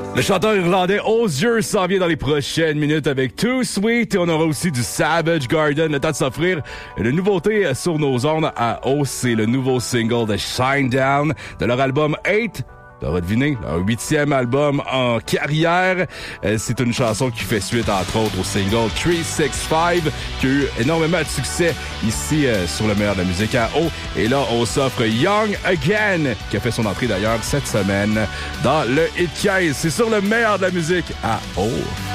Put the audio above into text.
Le chanteur irlandais Hozier s'en vient dans les prochaines minutes avec Too Sweet et on aura aussi du Savage Garden. Le temps de s'offrir une nouveauté sur nos ondes à O, c'est le nouveau single de Shinedown de leur album 8. T'auras deviné, leur 8e album en carrière. C'est une chanson qui fait suite, entre autres, au single 365, qui a eu énormément de succès ici sur le meilleur de la musique à O. Et là, on s'offre Young Again, qui a fait son entrée d'ailleurs cette semaine dans le Hit 15. C'est sur le meilleur de la musique à O.